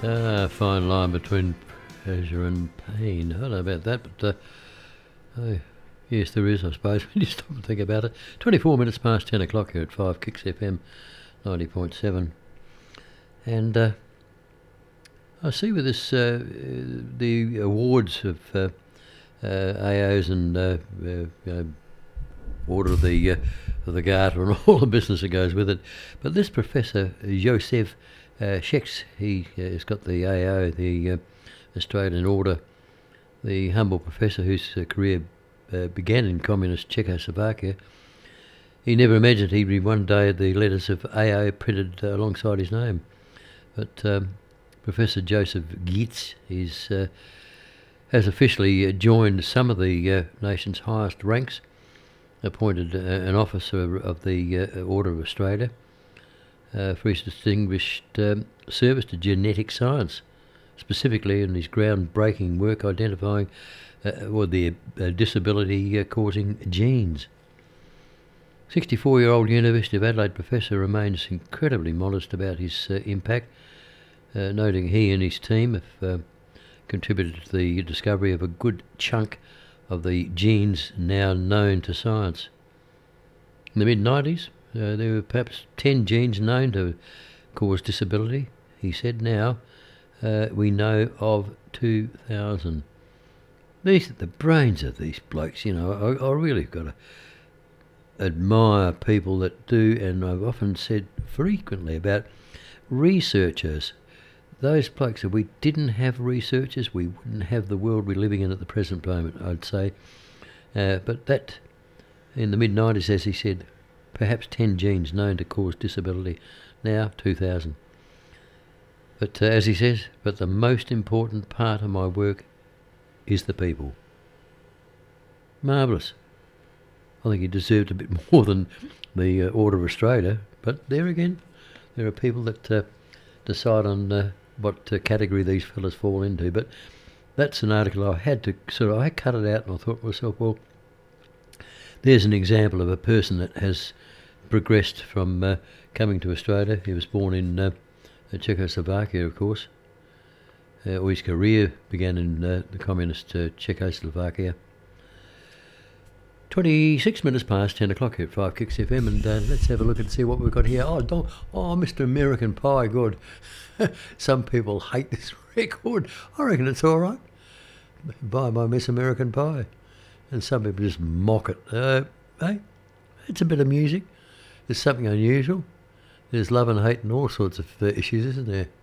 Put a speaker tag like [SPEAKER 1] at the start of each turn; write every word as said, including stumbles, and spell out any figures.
[SPEAKER 1] Ah, fine line between pleasure and pain. I don't know about that, but uh, oh, yes, there is, I suppose, when you stop and think about it. twenty-four minutes past ten o'clock here at five Kicks F M ninety point seven. And uh, I see with this, uh, the awards of uh, uh, A Os and uh, uh, you know, Order of the uh, of the Garter and all the business that goes with it. But this Professor Joseph uh, Schechts, he uh, has got the A O, the uh, Australian Order, the humble professor whose uh, career uh, began in communist Czechoslovakia. He never imagined he'd be one day the letters of A O printed uh, alongside his name. But um, Professor Joseph Schechts is, uh, has officially uh, joined some of the uh, nation's highest ranks, appointed uh, an officer of the uh, Order of Australia uh, for his distinguished um, service to genetic science, specifically in his groundbreaking work identifying uh, well, the uh, disability-causing uh, genes. sixty-four-year-old University of Adelaide professor remains incredibly modest about his uh, impact, uh, noting he and his team have uh, contributed to the discovery of a good chunk of the genes now known to science. In the mid nineties, uh, there were perhaps ten genes known to cause disability. He said now uh, we know of two thousand. These the brains of these blokes, you know. I, I really got to admire people that do, and I've often said frequently about researchers. Those blokes, if we didn't have researchers, we wouldn't have the world we're living in at the present moment, I'd say. Uh, but that, in the mid nineties, as he said, perhaps ten genes known to cause disability, now two thousand. But uh, as he says, but the most important part of my work is the people. Marvellous. I think he deserved a bit more than the uh, Order of Australia, but there again, there are people that uh, decide on uh, what uh, category these fellas fall into. But that's an article I had to sort of, I cut it out and I thought to myself, well, there's an example of a person that has progressed from uh, coming to Australia. He was born in uh, Czechoslovakia, of course. Uh, or his career began in uh, the communist uh, Czechoslovakia. twenty-six minutes past ten o'clock here at five Kicks F M, and uh, let's have a look and see what we've got here. Oh, don't, oh, Mister American Pie, good. Some people hate this record. I reckon it's all right. Bye by Miss American Pie. And some people just mock it. Uh, hey, it's a bit of music. There's something unusual. There's love and hate and all sorts of uh, issues, isn't there?